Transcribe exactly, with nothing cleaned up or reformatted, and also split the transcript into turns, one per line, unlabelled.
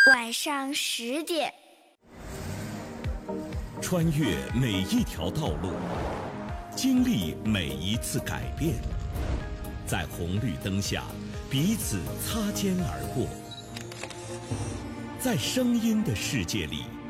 晚上十点，
穿越每一条道路，经历每一次改变，在红绿灯下彼此擦肩而过，在声音的世界里